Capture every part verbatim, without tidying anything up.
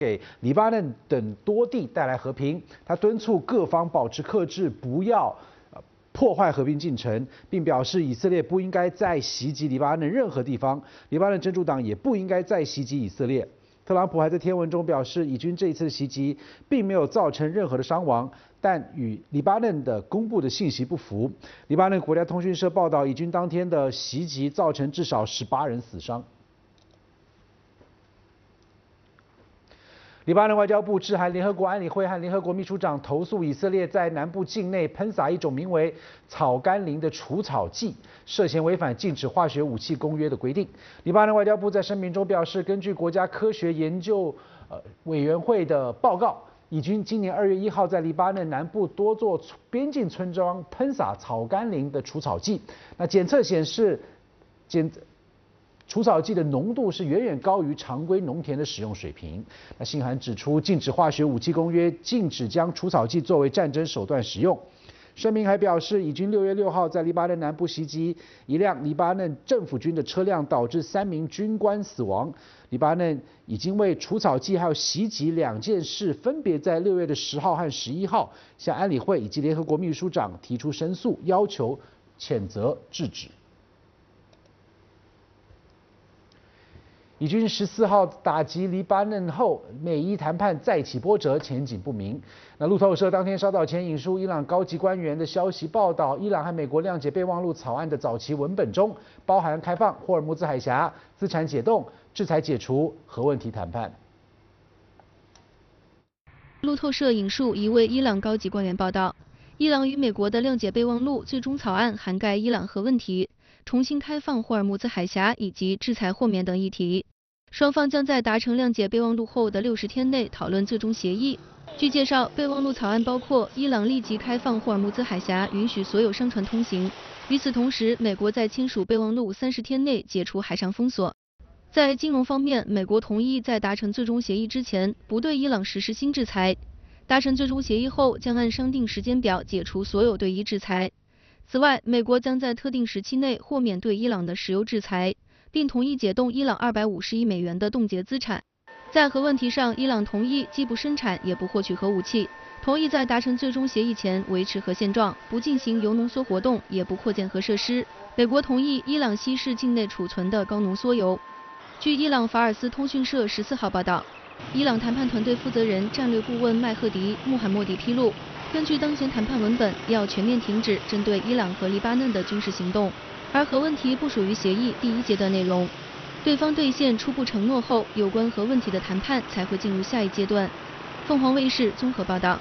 给黎巴嫩等多地带来和平。他敦促各方保持克制，不要破坏和平进程，并表示以色列不应该再袭击黎巴嫩任何地方，黎巴嫩真主党也不应该再袭击以色列。特朗普还在贴文中表示，以军这一次的袭击并没有造成任何的伤亡，但与黎巴嫩的公布的信息不符。黎巴嫩国家通讯社报道，以军当天的袭击造成至少十八人死伤。黎巴嫩外交部致函联合国安理会和联合国秘书长，投诉以色列在南部境内喷洒一种名为草甘膦的除草剂，涉嫌违反禁止化学武器公约的规定。黎巴嫩外交部在声明中表示，根据国家科学研究呃委员会的报告，以军今年二月一号在黎巴嫩南部多座边境村庄喷洒草甘膦的除草剂，那检测显示检。除草剂的浓度是远远高于常规农田的使用水平。那信函指出，禁止化学武器公约禁止将除草剂作为战争手段使用。声明还表示，以军六月六号在黎巴嫩南部袭击一辆黎巴嫩政府军的车辆，导致三名军官死亡。黎巴嫩已经为除草剂还有袭击两件事，分别在六月的十号和十一号向安理会以及联合国秘书长提出申诉，要求谴责制止。以军十四号打击黎巴嫩后，美伊谈判再起波折，前景不明。那路透社当天稍早前引述伊朗高级官员的消息报道，伊朗和美国谅解备忘录草案的早期文本中，包含开放霍尔木兹海峡、资产解冻、制裁解除、核问题谈判。 路透社引述一位伊朗高级官员报道，伊朗与美国的谅解备忘录最终草案涵盖伊朗核问题、重新开放霍尔木兹海峡以及制裁豁免等议题。双方将在达成谅解备忘录后的六十天内讨论最终协议。据介绍，备忘录草案包括伊朗立即开放霍尔木兹海峡，允许所有商船通行。与此同时，美国在签署备忘录三十天内解除海上封锁。在金融方面，美国同意在达成最终协议之前不对伊朗实施新制裁。达成最终协议后，将按商定时间表解除所有对伊制裁。此外，美国将在特定时期内豁免对伊朗的石油制裁，并同意解冻伊朗二百五十亿美元的冻结资产。在核问题上，伊朗同意既不生产也不获取核武器，同意在达成最终协议前维持核现状，不进行铀浓缩活动，也不扩建核设施。美国同意伊朗稀释境内储存的高浓缩铀。据伊朗法尔斯通讯社十四号报道，伊朗谈判团队负责人战略顾问麦赫迪·穆罕默迪披露，根据当前谈判文本，要全面停止针对伊朗和黎巴嫩的军事行动，而核问题不属于协议第一阶段内容。对方兑现初步承诺后，有关核问题的谈判才会进入下一阶段。凤凰卫视综合报道。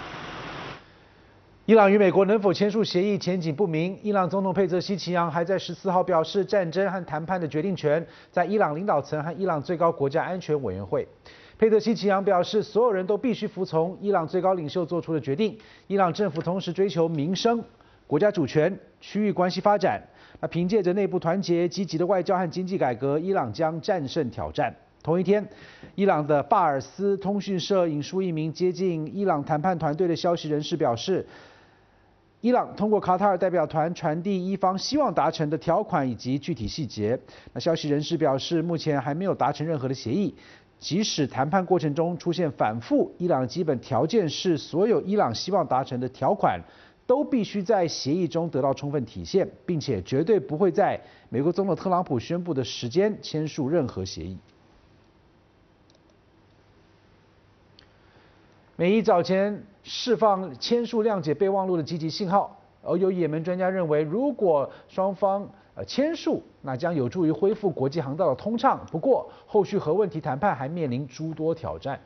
伊朗与美国能否签署协议前景不明。伊朗总统佩泽西奇扬还在十四号表示，战争和谈判的决定权在伊朗领导层和伊朗最高国家安全委员会。佩泽西奇扬表示，所有人都必须服从伊朗最高领袖做出的决定。伊朗政府同时追求民生、国家主权、区域关系发展。那凭借着内部团结、积极的外交和经济改革，伊朗将战胜挑战。同一天，伊朗的巴尔斯通讯社引述一名接近伊朗谈判团队的消息人士表示，伊朗通过卡塔尔代表团传递伊方希望达成的条款以及具体细节。那消息人士表示，目前还没有达成任何的协议。即使谈判过程中出现反复，伊朗基本条件是所有伊朗希望达成的条款都必须在协议中得到充分体现，并且绝对不会在美国总统特朗普宣布的时间签署任何协议。美伊早前释放签署谅解备忘录的积极信号，而有也门专家认为，如果双方呃签署，那将有助于恢复国际航道的通畅。不过，后续核问题谈判还面临诸多挑战。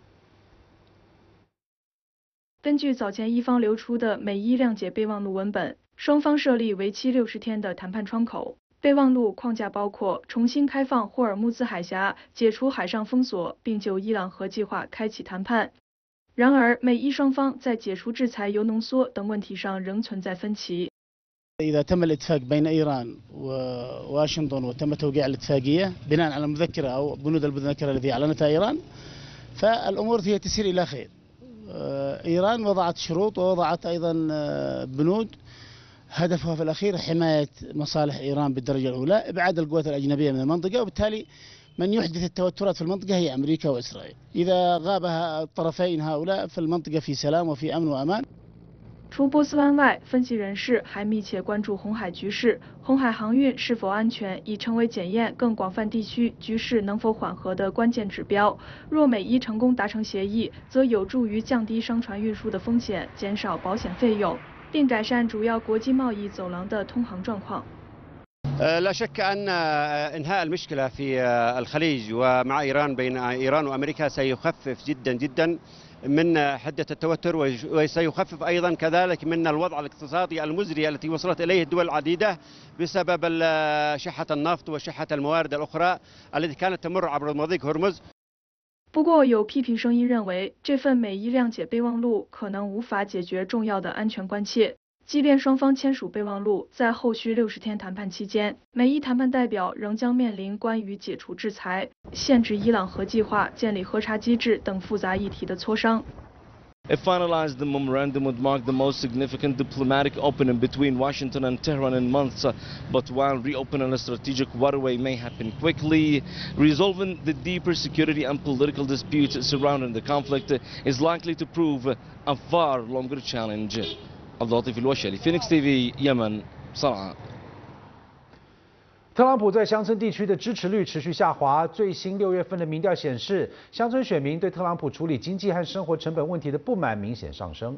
根据早前伊方流出的美伊谅解备忘录文本，双方设立为期六十天的谈判窗口。备忘录框架包括重新开放霍尔木兹海峡、解除海上封锁，并就伊朗核计划开启谈判。然而，美伊双方在解除制裁、铀浓缩等问题上仍存在分歧。 إذا تم الاتفاق بين إيران وواشنطن وتم توقيع الاتفاقية بناء على المذكرة أو بنود المذكرة التي أعلنتها إيران فالأمور هي تسير إلى خير. إيران وضعت شروط ووضعت أيضا بنود هدفها في الأخير حماية مصالح إيران بالدرجة الأولى، إبعاد القوات الأجنبية من المنطقة، وبالتالي من يحدث التوترات في المنطقة هي أمريكا وإسرائيل. إذا غاب الطرفين هؤلاء فالمنطقة في سلام وفي أمن وأمان. 除波斯湾外，分析人士还密切关注红海局势，红海航运是否安全已成为检验更广泛地区局势能否缓和的关键指标。若美伊成功达成协议，则有助于降低商船运输的风险，减少保险费用，并改善主要国际贸易走廊的通航状况。 لا شك أن إنهاء المشكلة في الخليج ومع إيران بين إيران وأمريكا سيخفف جدا جدا من حدة التوتر وسيخفف أيضا كذلك من الوضع الاقتصادي المزري التي وصلت إليه الدول العديدة بسبب شحة النفط وشحة الموارد الأخرى التي كانت تمر عبر مضيق هرمز. 不过，有批评声音认为，这份美伊谅解备忘录可能无法解决重要的安全关切。 即便双方签署备忘录，在后续六十天谈判期间，美伊谈判代表仍将面临关于解除制裁、限制伊朗核计划、建立核查机制等复杂议题的磋商。 If finalized, the memorandum would mark the most significant diplomatic opening between Washington and Tehran in months. But while reopening a strategic waterway may happen quickly, resolving the deeper security and political disputes surrounding the conflict is likely to prove a far longer challenge. عبد اللطيف الوشلي فينيكس تي في يمن صنعاء. 特朗普在乡村地区的支持率持续下滑。最新六月份的民调显示，乡村选民对特朗普处理经济和生活成本问题的不满明显上升。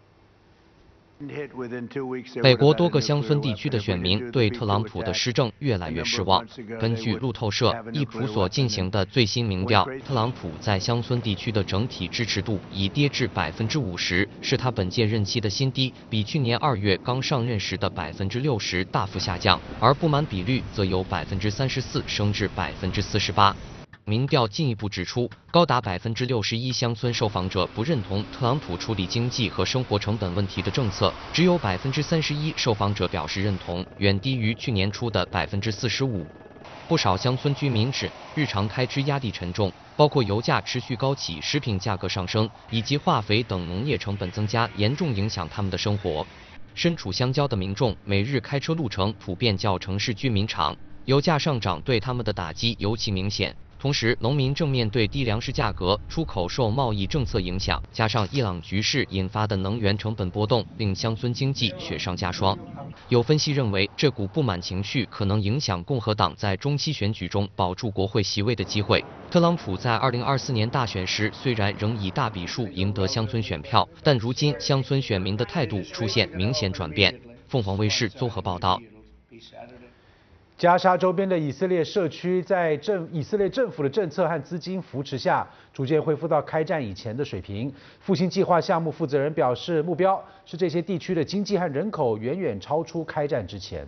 美国多个乡村地区的选民对特朗普的施政越来越失望。根据路透社、易普所进行的最新民调，特朗普在乡村地区的整体支持度已跌至百分之五十，是他本届任期的新低，比去年二月刚上任时的百分之六十大幅下降。而不满比率则由百分之三十四升至百分之四十八。 民调进一步指出，高达百分之六十一乡村受访者不认同特朗普处理经济和生活成本问题的政策，只有百分之三十一受访者表示认同，远低于去年初的百分之四十五。不少乡村居民指，日常开支压力沉重，包括油价持续高企、食品价格上升以及化肥等农业成本增加，严重影响他们的生活。身处乡郊的民众，每日开车路程普遍较城市居民长，油价上涨对他们的打击尤其明显。 同时，农民正面对低粮食价格、出口受贸易政策影响，加上伊朗局势引发的能源成本波动，令乡村经济雪上加霜。有分析认为，这股不满情绪可能影响共和党在中期选举中保住国会席位的机会。特朗普在二零二四年大选时虽然仍以大比数赢得乡村选票，但如今乡村选民的态度出现明显转变。凤凰卫视综合报道。 加沙周边的以色列社区在政以色列政府的政策和资金扶持下，逐渐恢复到开战以前的水平。复兴计划项目负责人表示，目标是这些地区的经济和人口远远超出开战之前。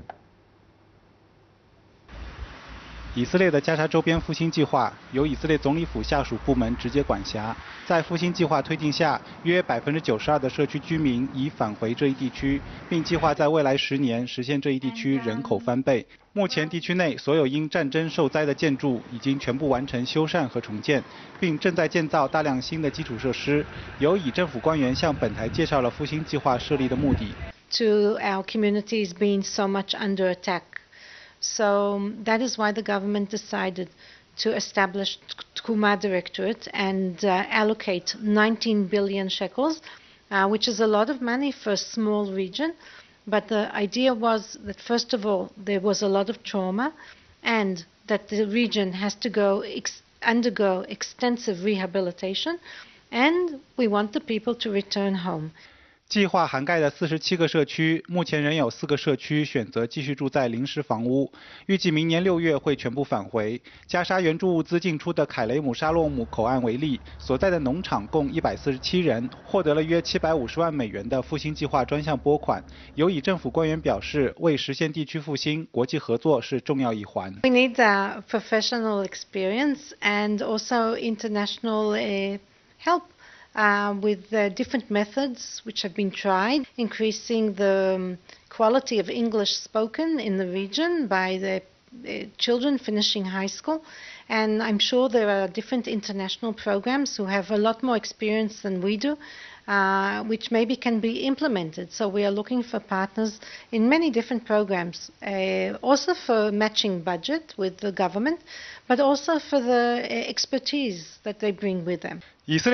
以色列的加沙周边复兴计划由以色列总理府下属部门直接管辖。在复兴计划推进下，约百分之九十二的社区居民已返回这一地区，并计划在未来十年实现这一地区人口翻倍。目前，地区内所有因战争受灾的建筑已经全部完成修缮和重建，并正在建造大量新的基础设施。由以政府官员向本台介绍了复兴计划设立的目的。 To our communities being so much under attack. So that is why the government decided to establish Tkuma Directorate and uh, allocate nineteen billion shekels, uh, which is a lot of money for a small region. But the idea was that, first of all, there was a lot of trauma and that the region has to go ex undergo extensive rehabilitation, and we want the people to return home. 计划涵盖的四十七个社区，目前仍有四个社区选择继续住在临时房屋，预计明年六月会全部返回。加沙援助物资进出的凯雷姆沙洛姆口岸为例，所在的农场共一百四十七人获得了约七百五十万美元的复兴计划专项拨款。有以政府官员表示，为实现地区复兴，国际合作是重要一环。 We need uh, professional experience and also international uh, help. Uh, with uh, different methods which have been tried, increasing the um, quality of English spoken in the region by the uh, children finishing high school, and I'm sure there are different international programs who have a lot more experience than we do, uh, which maybe can be implemented. So we are looking for partners in many different programs, uh, also for matching budget with the government, but also for the uh, expertise that they bring with them.